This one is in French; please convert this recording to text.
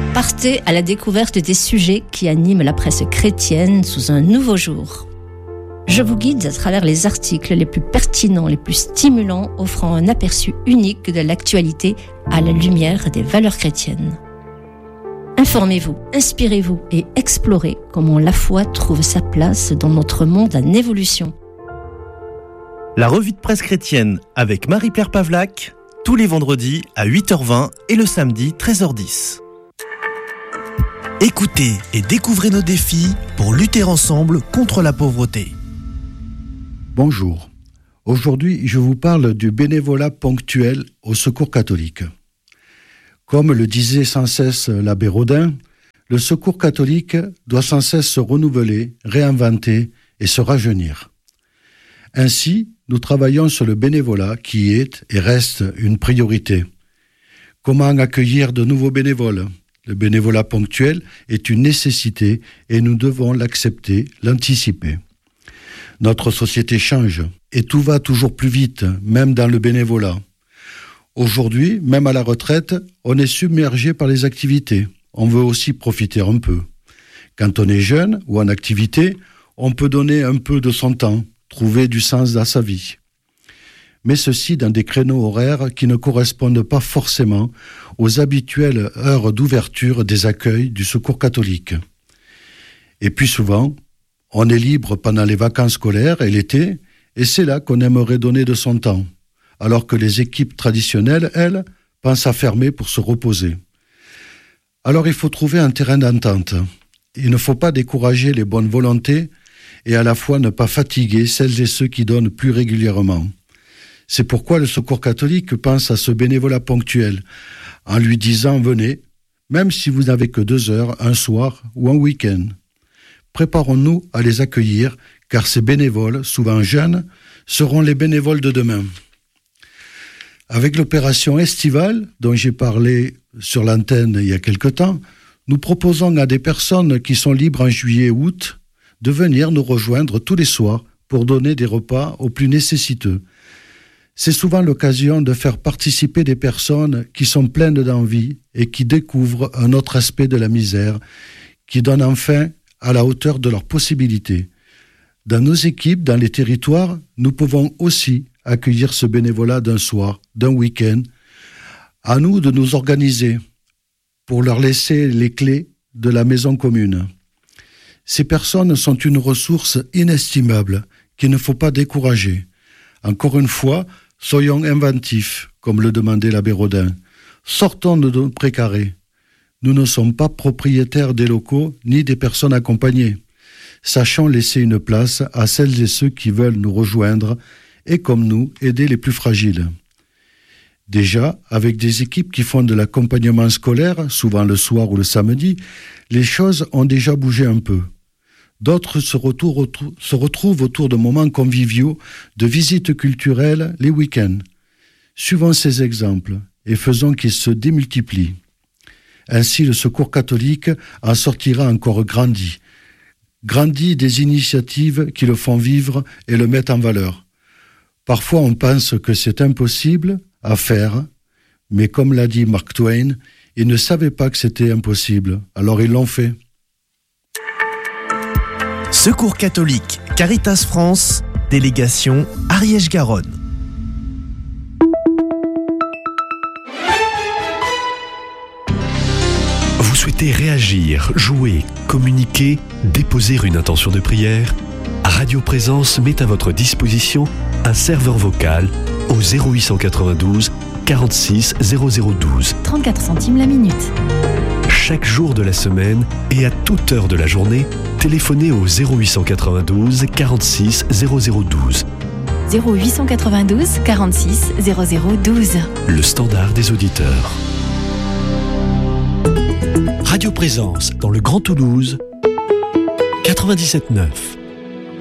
Partez à la découverte des sujets qui animent la presse chrétienne sous un nouveau jour. Je vous guide à travers les articles les plus pertinents, les plus stimulants, offrant un aperçu unique de l'actualité à la lumière des valeurs chrétiennes. Informez-vous, inspirez-vous et explorez comment la foi trouve sa place dans notre monde en évolution. La revue de presse chrétienne avec Marie-Pierre Pavlac, tous les vendredis à 8h20 et le samedi 13h10. Écoutez et découvrez nos défis pour lutter ensemble contre la pauvreté. Bonjour. Aujourd'hui, je vous parle du bénévolat ponctuel au Secours catholique. Comme le disait sans cesse l'abbé Rodin, le Secours catholique doit sans cesse se renouveler, réinventer et se rajeunir. Ainsi, nous travaillons sur le bénévolat qui est et reste une priorité. Comment accueillir de nouveaux bénévoles ? Le bénévolat ponctuel est une nécessité et nous devons l'accepter, l'anticiper. Notre société change et tout va toujours plus vite, même dans le bénévolat. Aujourd'hui, même à la retraite, on est submergé par les activités. On veut aussi profiter un peu. Quand on est jeune ou en activité, on peut donner un peu de son temps, trouver du sens dans sa vie. Mais ceci dans des créneaux horaires qui ne correspondent pas forcément aux habituelles heures d'ouverture des accueils du Secours catholique. Et puis souvent, on est libre pendant les vacances scolaires et l'été, et c'est là qu'on aimerait donner de son temps, alors que les équipes traditionnelles, elles, pensent à fermer pour se reposer. Alors il faut trouver un terrain d'entente. Il ne faut pas décourager les bonnes volontés et à la fois ne pas fatiguer celles et ceux qui donnent plus régulièrement. C'est pourquoi le Secours catholique pense à ce bénévolat ponctuel, en lui disant « Venez, même si vous n'avez que 2 heures, un soir ou un week-end ». Préparons-nous à les accueillir, car ces bénévoles, souvent jeunes, seront les bénévoles de demain. Avec l'opération estivale, dont j'ai parlé sur l'antenne il y a quelque temps, nous proposons à des personnes qui sont libres en juillet et août de venir nous rejoindre tous les soirs pour donner des repas aux plus nécessiteux. C'est souvent l'occasion de faire participer des personnes qui sont pleines d'envie et qui découvrent un autre aspect de la misère, qui donne enfin à la hauteur de leurs possibilités. Dans nos équipes, dans les territoires, nous pouvons aussi accueillir ce bénévolat d'un soir, d'un week-end. À nous de nous organiser pour leur laisser les clés de la maison commune. Ces personnes sont une ressource inestimable qu'il ne faut pas décourager. Encore une fois, soyons inventifs, comme le demandait l'abbé Rodin. Sortons de nos précarés. Nous ne sommes pas propriétaires des locaux ni des personnes accompagnées. Sachons laisser une place à celles et ceux qui veulent nous rejoindre et, comme nous, aider les plus fragiles. Déjà, avec des équipes qui font de l'accompagnement scolaire, souvent le soir ou le samedi, les choses ont déjà bougé un peu. D'autres se retrouvent autour de moments conviviaux, de visites culturelles les week-ends. Suivons ces exemples et faisons qu'ils se démultiplient. Ainsi, le Secours catholique en sortira encore grandi des initiatives qui le font vivre et le mettent en valeur. Parfois, on pense que c'est impossible à faire, mais comme l'a dit Mark Twain, ils ne savaient pas que c'était impossible, alors ils l'ont fait. Secours catholique, Caritas France, délégation Ariège-Garonne. Vous souhaitez réagir, jouer, communiquer, déposer une intention de prière ? Radio Présence met à votre disposition un serveur vocal au 0892 46 0012. 34 centimes la minute. Chaque jour de la semaine et à toute heure de la journée, téléphonez au 0892 46 0012. 0892 46 0012. Le standard des auditeurs. Radio Présence dans le Grand Toulouse, 97.9.